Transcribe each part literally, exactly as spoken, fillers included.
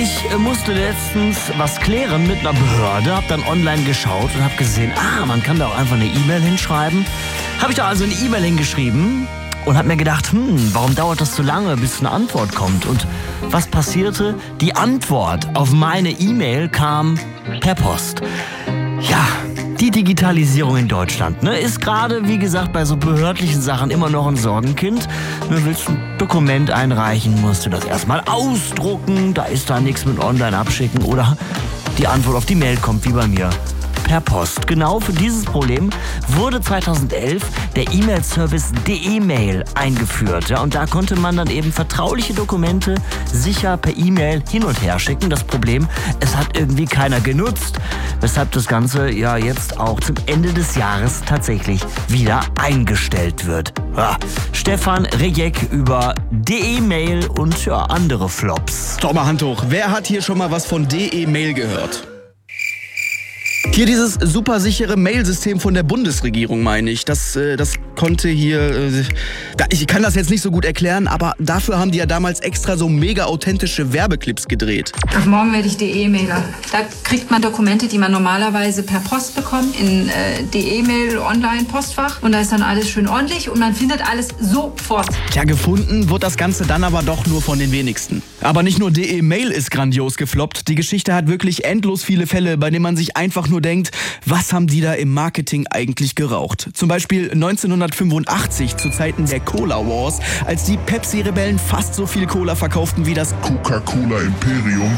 Ich äh, musste letztens was klären mit einer Behörde, hab dann online geschaut und hab gesehen, ah, man kann da auch einfach eine E-Mail hinschreiben. Hab ich da also eine E-Mail hingeschrieben und hab mir gedacht, hm, warum dauert das so lange, bis eine Antwort kommt? Und was passierte? Die Antwort auf meine E-Mail kam per Post. Ja, die Digitalisierung in Deutschland, ne, ist gerade, wie gesagt, bei so behördlichen Sachen immer noch ein Sorgenkind. Du willst ein Dokument einreichen, musst du das erstmal ausdrucken, da ist da nichts mit online abschicken oder die Antwort auf die Mail kommt wie bei mir per Post. Genau für dieses Problem wurde zweitausendelf der E-Mail-Service D-E-Mail eingeführt. Ja, und da konnte man dann eben vertrauliche Dokumente sicher per E-Mail hin und her schicken. Das Problem, es hat irgendwie keiner genutzt, weshalb das Ganze ja jetzt auch zum Ende des Jahres tatsächlich wieder eingestellt wird. Ja, Stefan Rejek über D-E-Mail und ja, andere Flops. Doch mal Hand hoch. Wer hat hier schon mal was von D-E-Mail gehört? Hier dieses supersichere Mailsystem von der Bundesregierung, meine ich. Das, äh, das konnte hier... Äh, da, ich kann das jetzt nicht so gut erklären, aber dafür haben die ja damals extra so mega authentische Werbeclips gedreht. Ab morgen werde ich D-E-Mailer. Da kriegt man Dokumente, die man normalerweise per Post bekommt, in äh, D-E-Mail, Online-Postfach. Und da ist dann alles schön ordentlich und man findet alles sofort. Tja, gefunden wird das Ganze dann aber doch nur von den wenigsten. Aber nicht nur D-E-Mail ist grandios gefloppt. Die Geschichte hat wirklich endlos viele Fälle, bei denen man sich einfach nur denkt, was haben die da im Marketing eigentlich geraucht? Zum Beispiel neunzehnhundertfünfundachtzig zu Zeiten der Cola Wars, als die Pepsi-Rebellen fast so viel Cola verkauften wie das Coca-Cola Imperium.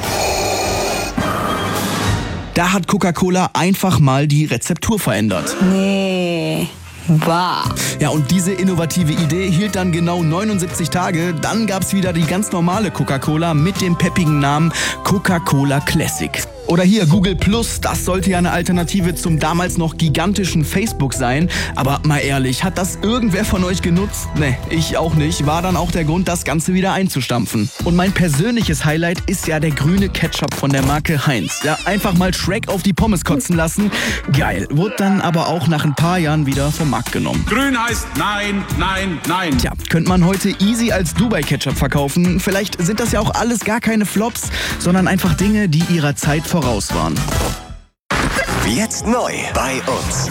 Da hat Coca-Cola einfach mal die Rezeptur verändert. Nee. Wahr. Ja, und diese innovative Idee hielt dann genau neunundsiebzig Tage. Dann gab's wieder die ganz normale Coca-Cola mit dem peppigen Namen Coca-Cola Classic. Oder hier Google Plus, das sollte ja eine Alternative zum damals noch gigantischen Facebook sein. Aber mal ehrlich, hat das irgendwer von euch genutzt? Ne, ich auch nicht. War dann auch der Grund, das Ganze wieder einzustampfen. Und mein persönliches Highlight ist ja der grüne Ketchup von der Marke Heinz. Ja, einfach mal Shrek auf die Pommes kotzen lassen. Geil. Wurde dann aber auch nach ein paar Jahren wieder vom Markt genommen. Grün heißt nein, nein, nein. Tja, könnte man heute easy als Dubai-Ketchup verkaufen. Vielleicht sind das ja auch alles gar keine Flops, sondern einfach Dinge, die ihrer Zeit voraus waren. Jetzt neu bei uns.